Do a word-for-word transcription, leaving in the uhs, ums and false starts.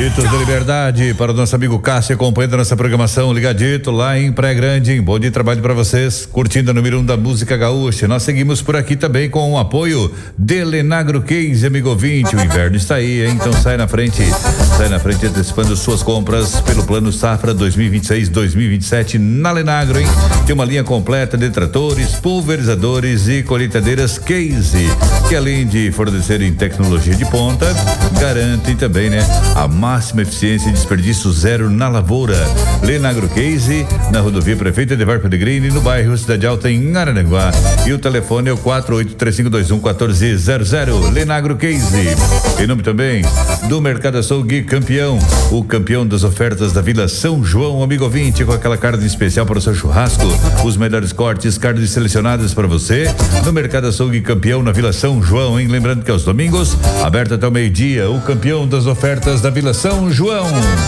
Gritos da Liberdade para o nosso amigo Cássio, acompanhando a nossa programação, ligadito lá em Praia Grande. Bom dia de trabalho para vocês, curtindo a número um da música gaúcha. Nós seguimos por aqui também com o apoio de Lenagro Case, amigo ouvinte. O inverno está aí, hein? Então sai na frente, sai na frente antecipando suas compras pelo plano Safra dois mil e vinte e seis, dois mil e vinte e sete na Lenagro, hein? Tem uma linha completa de tratores, pulverizadores e colheitadeiras Case, que além de fornecerem tecnologia de ponta, garantem também, né, a máxima eficiência e desperdício zero na lavoura. Lenagro Case, na rodovia Prefeito Edvar Pellegrini, no bairro Cidade Alta, em Araranguá. E o telefone é o quatro oito três cinco dois um um quatro zero zero. Lenagro Case. Em nome também do Mercado Açougue Campeão, o campeão das ofertas da Vila São João, amigo ouvinte, com aquela carne especial para o seu churrasco, os melhores cortes, carnes selecionadas para você, no Mercado Açougue Campeão, na Vila São João, hein? Lembrando que aos domingos, aberto até o meio-dia, o campeão das ofertas da Vila São João.